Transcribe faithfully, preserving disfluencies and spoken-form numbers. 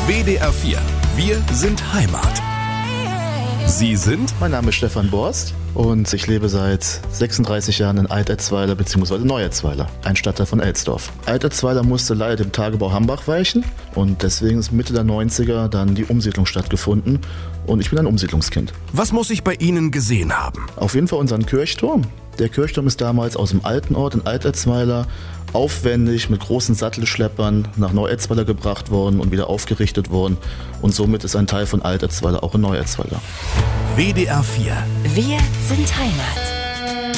W D R vier. Wir sind Heimat. Sie sind? Mein Name ist Stefan Borst und ich lebe seit sechsunddreißig Jahren in Altetzweiler bzw. Neuetzweiler, ein Stadtteil von Elsdorf. Altetzweiler musste leider dem Tagebau Hambach weichen und deswegen ist Mitte der neunziger dann die Umsiedlung stattgefunden und ich bin ein Umsiedlungskind. Was muss ich bei Ihnen gesehen haben? Auf jeden Fall unseren Kirchturm. Der Kirchturm ist damals aus dem alten Ort in Altetzweiler aufwendig mit großen Sattelschleppern nach Neuetzweiler gebracht worden und wieder aufgerichtet worden. Und somit ist ein Teil von Altetzweiler auch in Neuetzweiler. W D R vier. Wir sind Heimat.